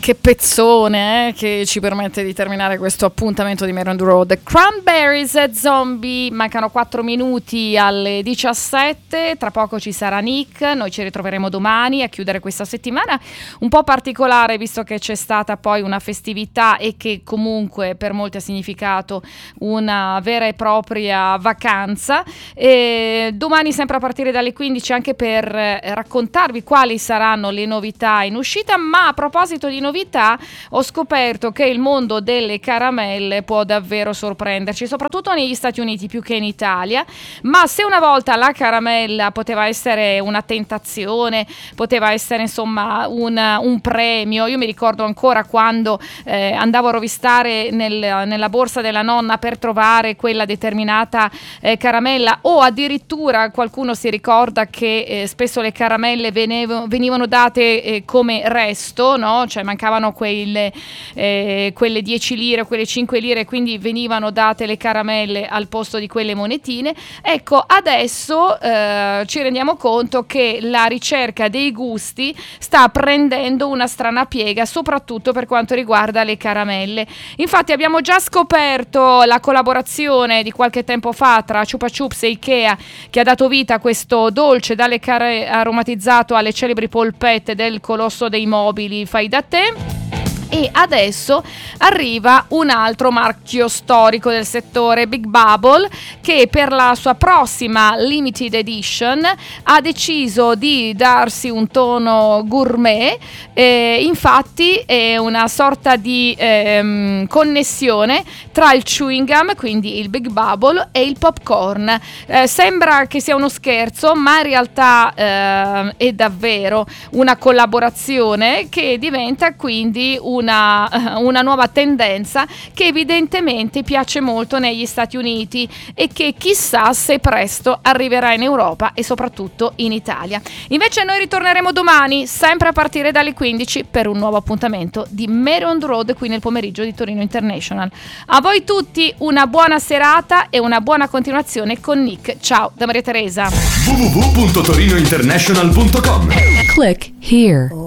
Che pezzone, che ci permette di terminare questo appuntamento di Maryland Road. Cranberries Zombie, mancano 4 minuti alle 17, tra poco ci sarà Nick, noi ci ritroveremo domani a chiudere questa settimana un po' particolare, visto che c'è stata poi una festività e che comunque per molti ha significato una vera e propria vacanza. E domani sempre a partire dalle 15 anche per raccontarvi quali saranno le novità in uscita, ma a proposito di novità ho scoperto che il mondo delle caramelle può davvero sorprenderci, soprattutto negli Stati Uniti più che in Italia. Ma se una volta la caramella poteva essere una tentazione, poteva essere insomma un premio, io mi ricordo ancora quando andavo a rovistare nella borsa della nonna per trovare quella determinata caramella, o addirittura qualcuno si ricorda che spesso le caramelle venivano date come resto, no? Cioè mancavano quelle 10 lire o quelle 5 lire, quindi venivano date le caramelle al posto di quelle monetine. Ecco, adesso ci rendiamo conto che la ricerca dei gusti sta prendendo una strana piega, soprattutto per quanto riguarda le caramelle. Infatti abbiamo già scoperto la collaborazione di qualche tempo fa tra Chupa Chups e Ikea, che ha dato vita a questo dolce dalle care aromatizzato alle celebri polpette del colosso dei mobili fai da te. E adesso arriva un altro marchio storico del settore, Big Bubble, che per la sua prossima limited edition ha deciso di darsi un tono gourmet. Infatti è una sorta di connessione tra il chewing gum, quindi il Big Bubble, e il popcorn. Sembra che sia uno scherzo, ma in realtà è davvero una collaborazione che diventa quindi una nuova tendenza che evidentemente piace molto negli Stati Uniti e che chissà se presto arriverà in Europa e soprattutto in Italia. Invece noi ritorneremo domani sempre a partire dalle 15 per un nuovo appuntamento di Maryland Road qui nel pomeriggio di Torino International. A voi tutti una buona serata e una buona continuazione con Nick. Ciao da Maria Teresa. www.torinointernational.com. Click here.